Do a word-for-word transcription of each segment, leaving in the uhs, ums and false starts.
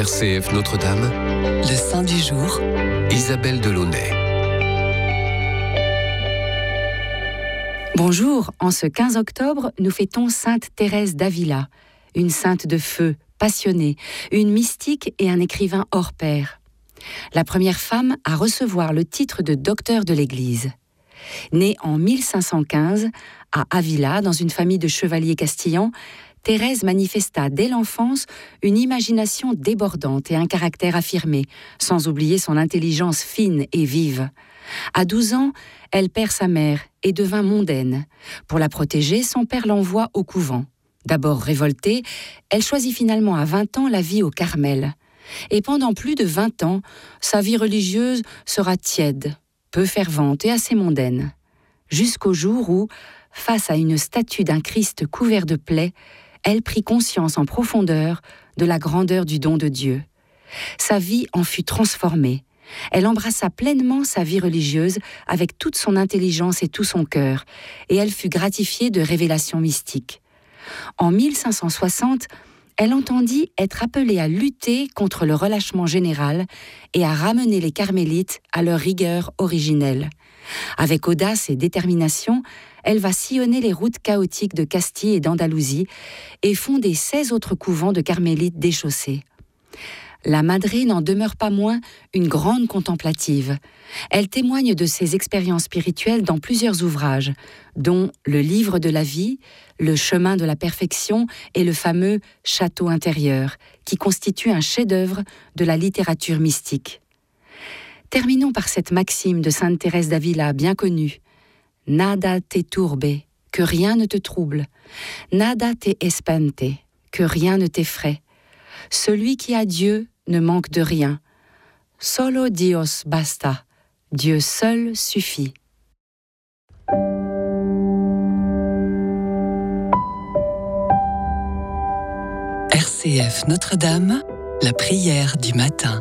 R C F Notre-Dame, le Saint du jour, Isabelle Delaunay. Bonjour, en ce quinze octobre, nous fêtons Sainte Thérèse d'Avila, une sainte de feu, passionnée, une mystique et un écrivain hors pair. La première femme à recevoir le titre de docteur de l'Église. Née en mille cinq cent quinze, à Avila, dans une famille de chevaliers castillans, Thérèse manifesta dès l'enfance une imagination débordante et un caractère affirmé, sans oublier son intelligence fine et vive. À douze ans, elle perd sa mère et devint mondaine. Pour la protéger, son père l'envoie au couvent. D'abord révoltée, elle choisit finalement à vingt ans la vie au Carmel. Et pendant plus de vingt ans, sa vie religieuse sera tiède, peu fervente et assez mondaine. Jusqu'au jour où, face à une statue d'un Christ couvert de plaies, elle prit conscience en profondeur de la grandeur du don de Dieu. Sa vie en fut transformée. Elle embrassa pleinement sa vie religieuse avec toute son intelligence et tout son cœur, et elle fut gratifiée de révélations mystiques. En mille cinq cent soixante, elle entendit être appelée à lutter contre le relâchement général et à ramener les carmélites à leur rigueur originelle. Avec audace et détermination, elle va sillonner les routes chaotiques de Castille et d'Andalousie et fonder seize autres couvents de carmélites déchaussés. La Madré n'en demeure pas moins une grande contemplative. Elle témoigne de ses expériences spirituelles dans plusieurs ouvrages, dont Le Livre de la vie, Le chemin de la perfection et le fameux Château intérieur, qui constitue un chef-d'œuvre de la littérature mystique. Terminons par cette maxime de Sainte Thérèse d'Avila bien connue. Nada te turbe, que rien ne te trouble. Nada te espante, que rien ne t'effraie. Celui qui a Dieu ne manque de rien. Solo Dios basta. Dieu seul suffit. R C F Notre-Dame, la prière du matin.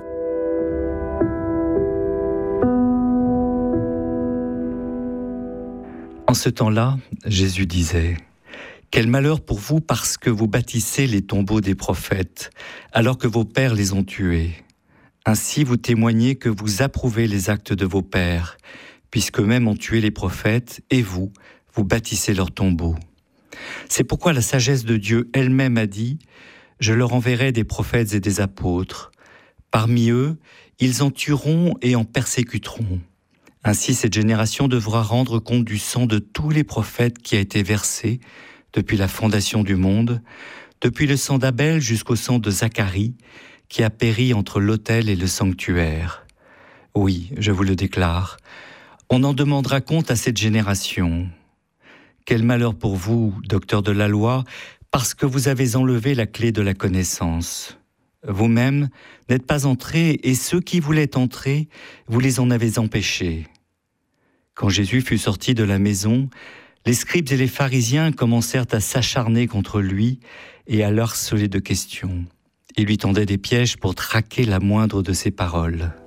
En ce temps-là, Jésus disait : « Quel malheur pour vous parce que vous bâtissez les tombeaux des prophètes, alors que vos pères les ont tués. Ainsi vous témoignez que vous approuvez les actes de vos pères, puisqu'eux-mêmes ont tué les prophètes, et vous, vous bâtissez leurs tombeaux. C'est pourquoi la sagesse de Dieu elle-même a dit : Je leur enverrai des prophètes et des apôtres. Parmi eux, ils en tueront et en persécuteront. Ainsi, cette génération devra rendre compte du sang de tous les prophètes qui a été versé depuis la fondation du monde, depuis le sang d'Abel jusqu'au sang de Zacharie, qui a péri entre l'autel et le sanctuaire. Oui, je vous le déclare, on en demandera compte à cette génération. Quel malheur pour vous, docteurs de la loi, parce que vous avez enlevé la clé de la connaissance. Vous-même n'êtes pas entrés, et ceux qui voulaient entrer, vous les en avez empêchés. » Quand Jésus fut sorti de la maison, les scribes et les pharisiens commencèrent à s'acharner contre lui et à l'harceler de questions. Ils lui tendaient des pièges pour traquer la moindre de ses paroles.